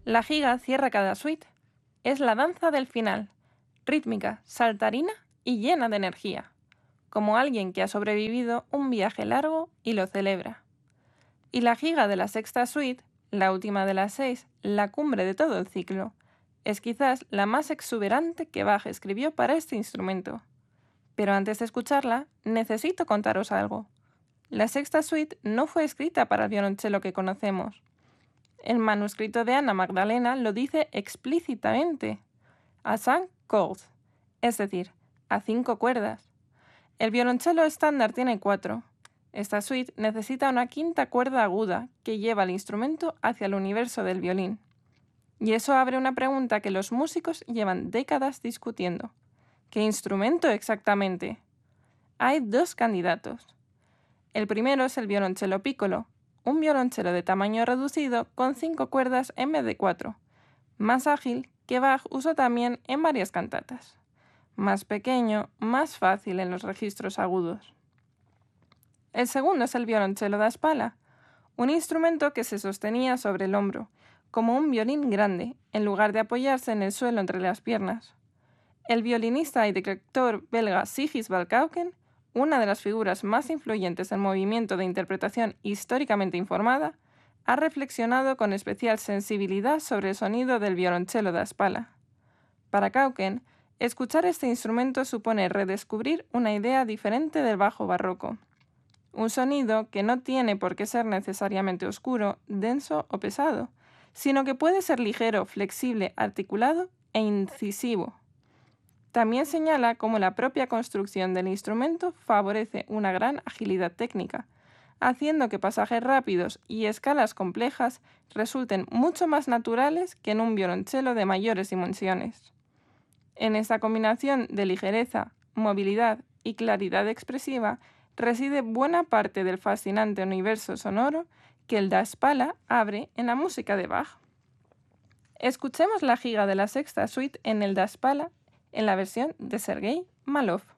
La giga cierra cada suite. Es la danza del final, rítmica, saltarina y llena de energía, como alguien que ha sobrevivido un viaje largo y lo celebra. Y la giga de la sexta suite, la última de las 6, la cumbre de todo el ciclo, es quizás la más exuberante que Bach escribió para este instrumento. Pero antes de escucharla, necesito contaros algo. La sexta suite no fue escrita para el violonchelo que conocemos. El manuscrito de Ana Magdalena lo dice explícitamente, a 5 cordes, es decir, a 5 cuerdas. El violonchelo estándar tiene 4. Esta suite necesita una quinta cuerda aguda que lleva el instrumento hacia el universo del violín. Y eso abre una pregunta que los músicos llevan décadas discutiendo. ¿Qué instrumento exactamente? Hay 2 candidatos. El primero es el violonchelo piccolo, un violonchelo de tamaño reducido con 5 cuerdas en vez de 4, más ágil que Bach usó también en varias cantatas, más pequeño, más fácil en los registros agudos. El segundo es el violonchelo da Spalla, un instrumento que se sostenía sobre el hombro, como un violín grande, en lugar de apoyarse en el suelo entre las piernas. El violinista y director belga Sigisbald Kauken, una de las figuras más influyentes del movimiento de interpretación históricamente informada, ha reflexionado con especial sensibilidad sobre el sonido del violonchelo da Spalla. Para Kauken, escuchar este instrumento supone redescubrir una idea diferente del bajo barroco. Un sonido que no tiene por qué ser necesariamente oscuro, denso o pesado, sino que puede ser ligero, flexible, articulado e incisivo. También señala cómo la propia construcción del instrumento favorece una gran agilidad técnica, haciendo que pasajes rápidos y escalas complejas resulten mucho más naturales que en un violonchelo de mayores dimensiones. En esta combinación de ligereza, movilidad y claridad expresiva reside buena parte del fascinante universo sonoro que el da Spalla abre en la música de Bach. Escuchemos la giga de la sexta suite en el da Spalla en la versión de Sergei Malov.